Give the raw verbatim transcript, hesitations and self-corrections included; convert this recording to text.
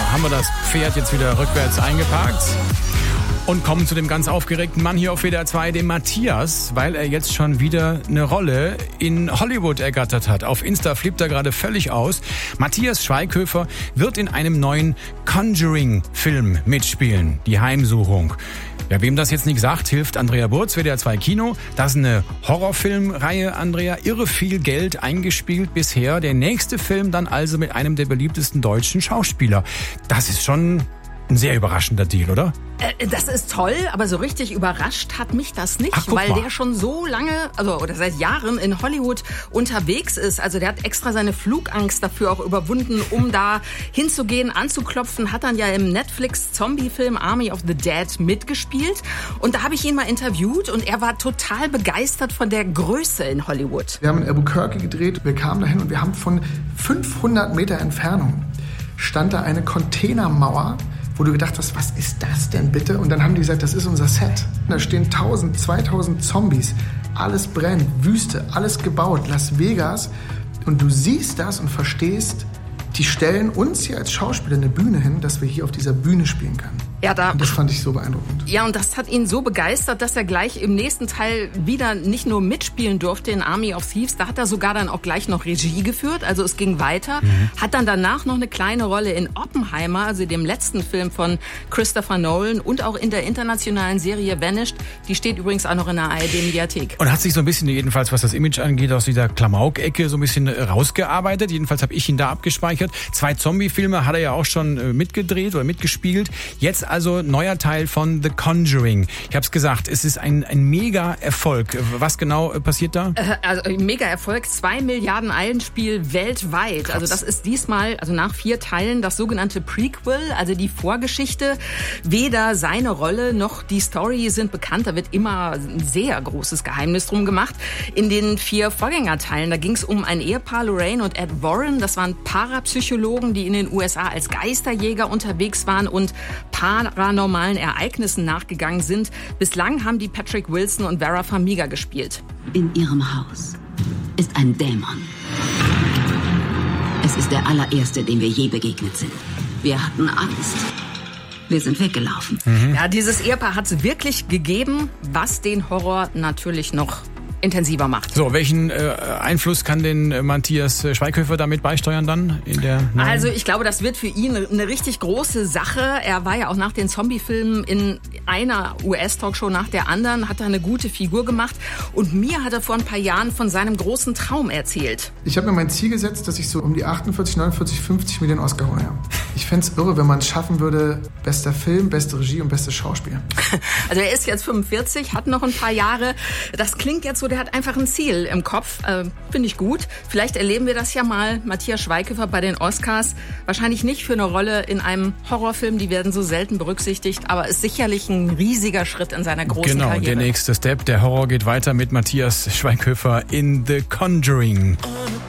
haben wir das Pferd jetzt wieder rückwärts eingeparkt und kommen zu dem ganz aufgeregten Mann hier auf W D R zwei, dem Matthias, weil er jetzt schon wieder eine Rolle in Hollywood ergattert hat. Auf Insta flippt er gerade völlig aus. Matthias Schweighöfer wird in einem neuen Conjuring-Film mitspielen, Die Heimsuchung. Ja, wem das jetzt nicht sagt, hilft Andrea Burz, W D R zwei Kino. Das ist eine Horrorfilmreihe, Andrea. Irre viel Geld eingespielt bisher. Der nächste Film dann also mit einem der beliebtesten deutschen Schauspieler. Das ist schon ein sehr überraschender Deal, oder? Äh, das ist toll, aber so richtig überrascht hat mich das nicht, Ach, weil mal. der schon so lange, also oder seit Jahren in Hollywood unterwegs ist. Also der hat extra seine Flugangst dafür auch überwunden, um da hinzugehen, anzuklopfen. Hat dann ja im Netflix-Zombie-Film Army of the Dead mitgespielt. Und da habe ich ihn mal interviewt und er war total begeistert von der Größe in Hollywood. Wir haben in Albuquerque gedreht, wir kamen dahin und wir haben von fünfhundert Meter Entfernung stand da eine Containermauer, wo du gedacht hast, was ist das denn bitte? Und dann haben die gesagt, das ist unser Set. Da stehen tausend, zweitausend Zombies, alles brennt, Wüste, alles gebaut, Las Vegas. Und du siehst das und verstehst, die stellen uns hier als Schauspieler eine Bühne hin, dass wir hier auf dieser Bühne spielen können. Ja, da, und das fand ich so beeindruckend. Ja, und das hat ihn so begeistert, dass er gleich im nächsten Teil wieder nicht nur mitspielen durfte in Army of Thieves, da hat er sogar dann auch gleich noch Regie geführt, also es ging weiter. Mhm. Hat dann danach noch eine kleine Rolle in Oppenheimer, also dem letzten Film von Christopher Nolan und auch in der internationalen Serie Vanished. Die steht übrigens auch noch in der A R D-Mediathek. Und hat sich so ein bisschen, jedenfalls was das Image angeht, aus dieser Klamauk-Ecke so ein bisschen rausgearbeitet. Jedenfalls habe ich ihn da abgespeichert. Zwei Zombie-Filme hat er ja auch schon mitgedreht oder mitgespielt. Jetzt also neuer Teil von The Conjuring. Ich habe es gesagt, es ist ein, ein Mega-Erfolg. Was genau passiert da? Also Mega-Erfolg, zwei Milliarden Einspiel weltweit. Krass. Also das ist diesmal, also nach vier Teilen, das sogenannte Prequel, also die Vorgeschichte. Weder seine Rolle noch die Story sind bekannt. Da wird immer ein sehr großes Geheimnis drum gemacht. In den vier Vorgängerteilen, da ging es um ein Ehepaar, Lorraine und Ed Warren. Das waren Parapsychologen, die in den U S A als Geisterjäger unterwegs waren und paranormalen Ereignissen nachgegangen sind. Bislang haben die Patrick Wilson und Vera Farmiga gespielt. In ihrem Haus ist ein Dämon. Es ist der allererste, dem wir je begegnet sind. Wir hatten Angst. Wir sind weggelaufen. Mhm. Ja, dieses Ehepaar hat es wirklich gegeben, was den Horror natürlich noch intensiver macht. So, welchen äh, Einfluss kann denn äh, Matthias Schweighöfer damit beisteuern dann? In der also ich glaube, das wird für ihn eine richtig große Sache. Er war ja auch nach den Zombie-Filmen in einer U S-Talkshow nach der anderen, hat da eine gute Figur gemacht. Und mir hat er vor ein paar Jahren von seinem großen Traum erzählt. Ich habe mir mein Ziel gesetzt, dass ich so um die achtundvierzig, neunundvierzig, fünfzig Millionen Oscar hole. Ich fände es irre, wenn man es schaffen würde, bester Film, beste Regie und bestes Schauspiel. Also er ist jetzt fünfundvierzig, hat noch ein paar Jahre. Das klingt jetzt so, der hat einfach ein Ziel im Kopf. Äh, Finde ich gut. Vielleicht erleben wir das ja mal, Matthias Schweighöfer bei den Oscars. Wahrscheinlich nicht für eine Rolle in einem Horrorfilm, die werden so selten berücksichtigt, aber ist sicherlich ein riesiger Schritt in seiner großen genau, Karriere. Genau, der nächste Step. Der Horror geht weiter mit Matthias Schweighöfer in The Conjuring.